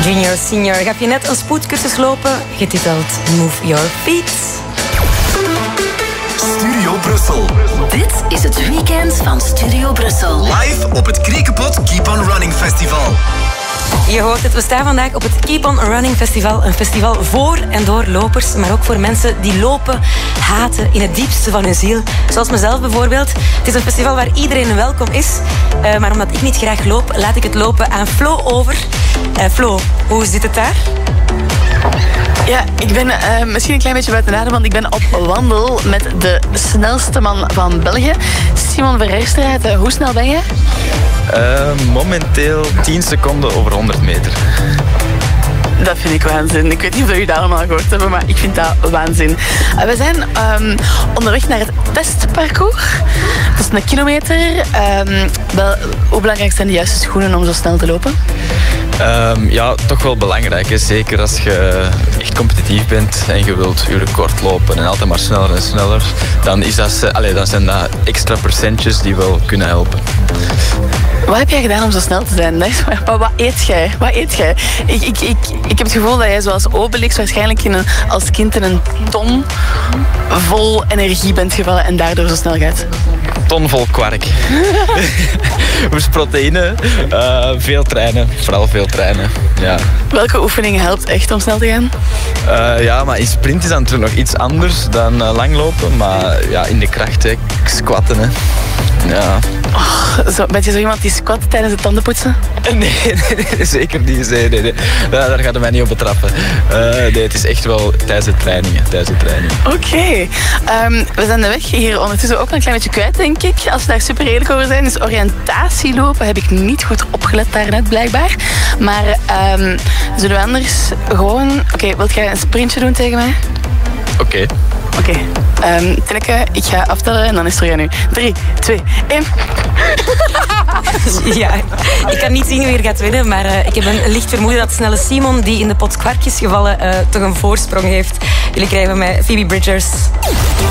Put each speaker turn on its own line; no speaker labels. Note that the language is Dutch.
Junior, senior. Heb je net een spoedcursus lopen? Getiteld Move Your Feet.
Studio Brussel.
Dit is het weekend van Studio Brussel.
Live op het Kriekepot Keep on Running Festival.
Je hoort het, we staan vandaag op het Keep on Running Festival. Een festival voor en door lopers, maar ook voor mensen die lopen haten in het diepste van hun ziel. Zoals mezelf bijvoorbeeld. Het is een festival waar iedereen welkom is. Maar omdat ik niet graag loop, laat ik het lopen aan Flo over. Flo, hoe zit het daar?
Ja, ik ben misschien een klein beetje buiten adem, want ik ben op wandel met de snelste man van België, Simon Verrijstraat. Hoe snel ben je?
Momenteel 10 seconden over 100 meter.
Dat vind ik waanzin. Ik weet niet of jullie dat allemaal gehoord hebben, maar ik vind dat waanzin. We zijn onderweg naar het testparcours. Dat is 1 kilometer. Hoe belangrijk zijn de juiste schoenen om zo snel te lopen?
Ja, toch wel belangrijk. Hè. Zeker als je echt competitief bent en je wilt je record lopen en altijd maar sneller en sneller. Dan zijn dat extra percentjes die wel kunnen helpen.
Wat heb jij gedaan om zo snel te zijn? Wat eet jij? Ik heb het gevoel dat jij zoals Obelix waarschijnlijk als kind in een ton vol energie bent gevallen en daardoor zo snel gaat.
Ton vol kwark. Dus proteïne, veel trainen, vooral veel trainen. Ja.
Welke oefening helpt echt om snel te gaan?
Ja, maar in sprint is dat natuurlijk nog iets anders dan langlopen. Maar ja, in de kracht, hè, squatten. Hè. Ja.
Ben je zo iemand die squat tijdens het tandenpoetsen?
Nee, zeker niet. Nee. Daar gaat het mij niet op betrappen. Nee, het is echt wel tijdens de trainingen.
Oké. We zijn de weg hier ondertussen ook een klein beetje kwijt, denk ik. Als we daar super redelijk over zijn. Dus oriëntatielopen heb ik niet goed opgelet daarnet, blijkbaar. Maar zullen we anders gewoon... Oké, wilt jij een sprintje doen tegen mij?
Oké.
Tineke, ik ga aftellen en dan is het terug aan u. 3, 2, 1.
Ja, ik kan niet zien wie er gaat winnen, maar ik heb een licht vermoeden dat snelle Simon, die in de pot kwark is gevallen, toch een voorsprong heeft. Jullie krijgen van mij Phoebe Bridgers.